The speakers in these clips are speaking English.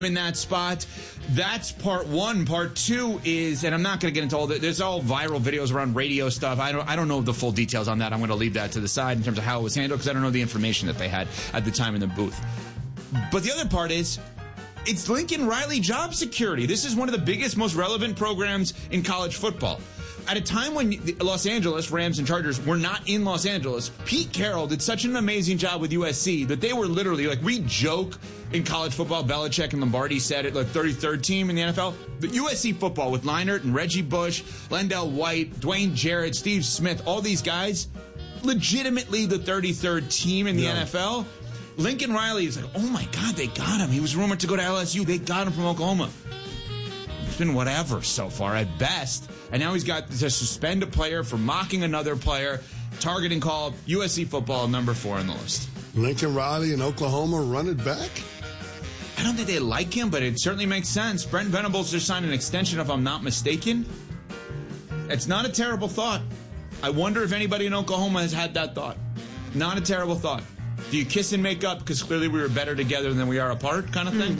in that spot. That's part one. Part two is, and I'm not going to get into all that. There's all viral videos around radio stuff. I don't know the full details on that. I'm going to leave that to the side in terms of how it was handled because I don't know the information that they had at the time in the booth. But the other part is, it's Lincoln Riley job security. This is one of the biggest, most relevant programs in college football. At a time when Los Angeles, Rams and Chargers, were not in Los Angeles, Pete Carroll did such an amazing job with USC that they were literally, like, we joke in college football, Belichick and Lombardi said it, like 33rd team in the NFL. But USC football with Leinart and Reggie Bush, Lendell White, Dwayne Jarrett, Steve Smith, all these guys, legitimately the 33rd team in the NFL. Lincoln Riley is like, oh my God, they got him. He was rumored to go to LSU. They got him from Oklahoma. It's been whatever so far at best. And now he's got to suspend a player for mocking another player. Targeting call, USC football, number 4 on the list. Lincoln Riley in Oklahoma run it back? I don't think they like him, but it certainly makes sense. Brent Venables just signed an extension, if I'm not mistaken. It's not a terrible thought. I wonder if anybody in Oklahoma has had that thought. Not a terrible thought. Do you kiss and make up because clearly we were better together than we are apart kind of thing?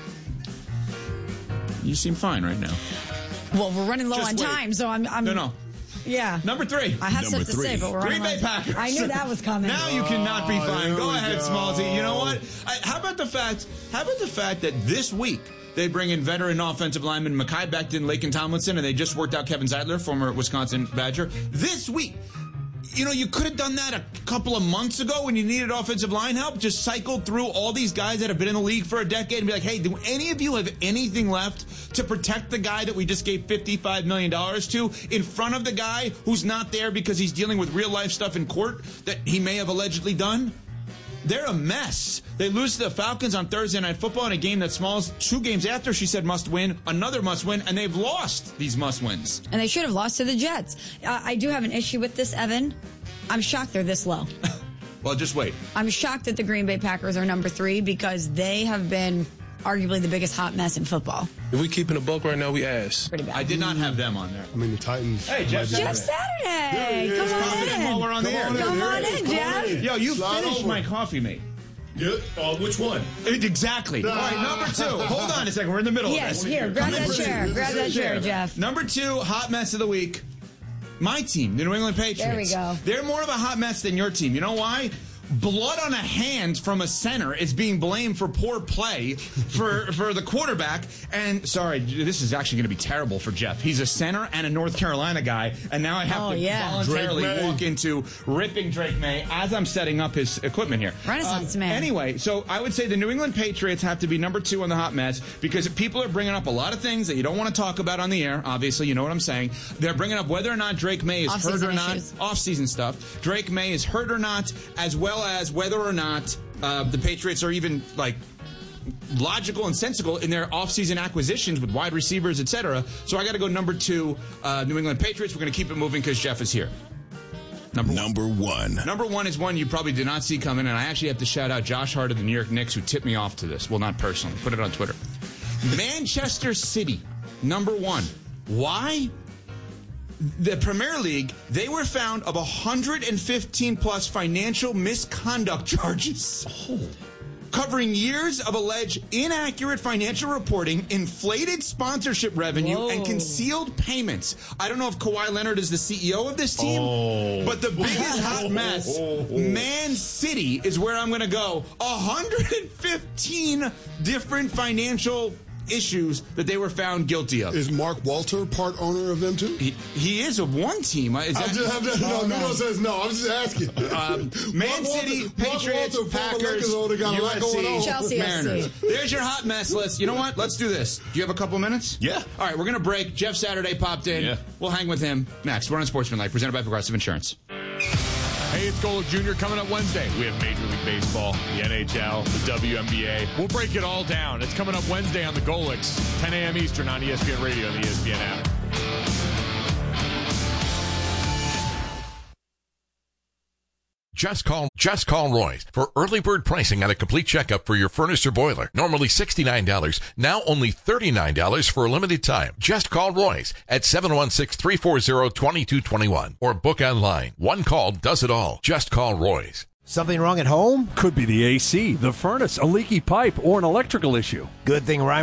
You seem fine right now. Well, we're running low on time, so I'm... No. Yeah. Number 3. I had something to say, but we're running Green Bay Packers. I knew that was coming. Now you cannot be fine. Go ahead, Smallsy. You know what? How about the fact that this week they bring in veteran offensive lineman Mekhi Becton, Laken Tomlinson, and they just worked out Kevin Zeitler, former Wisconsin Badger. This week, you know, you could have done that a couple of months ago when you needed offensive line help. Just cycled through all these guys that have been in the league for a decade and be like, hey, do any of you have anything left to protect the guy that we just gave $55 million to in front of the guy who's not there because he's dealing with real life stuff in court that he may have allegedly done? They're a mess. They lose to the Falcons on Thursday Night Football in a game that Smalls, 2 games after she said must win, another must win, and they've lost these must wins. And they should have lost to the Jets. I do have an issue with this, Evan. I'm shocked they're this low. Well, just wait. I'm shocked that the Green Bay Packers are number 3 because they have been arguably the biggest hot mess in football. If we keeping a buck right now, we ass. Pretty bad. I did not have them on there. I mean, the Titans. Hey, Jeff Saturday. Come on in. While we're on the air. Come on in, Jeff. Yo, you finished my coffee, mate. Yeah, which one? Exactly. All right, number 2. Hold on a second. We're in the middle of this. Yes, here. Grab that chair. Grab that chair, Jeff. Number 2, hot mess of the week. My team, the New England Patriots. There we go. They're more of a hot mess than your team. You know why? Blood on a hand from a center is being blamed for poor play for the quarterback. And, sorry, this is actually going to be terrible for Jeff. He's a center and a North Carolina guy, and now I have to voluntarily walk into ripping Drake May as I'm setting up his equipment here. Renaissance man. Anyway, so I would say the New England Patriots have to be number 2 on the hot mess because people are bringing up a lot of things that you don't want to talk about on the air. Obviously, you know what I'm saying. They're bringing up whether or not Drake May is hurt or not. Off-season stuff. Drake May is hurt or not, as well as whether or not the Patriots are even, like, logical and sensible in their offseason acquisitions with wide receivers, etc. So I got to go number 2, New England Patriots. We're going to keep it moving because Jeff is here. Number 1. Number 1 is one you probably did not see coming, and I actually have to shout out Josh Hart of the New York Knicks, who tipped me off to this. Well, not personally. Put it on Twitter. Manchester City, number 1. Why? The Premier League, they were found of 115-plus financial misconduct charges. Covering years of alleged inaccurate financial reporting, inflated sponsorship revenue, and concealed payments. I don't know if Kawhi Leonard is the CEO of this team, but the biggest hot mess, Man City, is where I'm going to go. 115 different financial issues that they were found guilty of. Is Mark Walter part owner of them too? He is of one team. Is that, no says no. I'm just asking. Man City, Patriots, Packers, USC, Chelsea, Mariners. There's your hot mess list. You know what? Let's do this. Do you have a couple minutes? Yeah. All right, we're going to break. Jeff Saturday popped in. Yeah. We'll hang with him next. We're on Sportsmanlike, presented by Progressive Insurance. Hey, it's Golic Jr. Coming up Wednesday. We have Major League Baseball, the NHL, the WNBA. We'll break it all down. It's coming up Wednesday on the Golics, 10 a.m. Eastern on ESPN Radio and the ESPN app. Just call Roy's for early bird pricing on a complete checkup for your furnace or boiler. Normally $69, now only $39 for a limited time. Just call Roy's at 716-340-2221 or book online. One call does it all. Just call Roy's. Something wrong at home? Could be the AC, the furnace, a leaky pipe, or an electrical issue. Good thing Reimer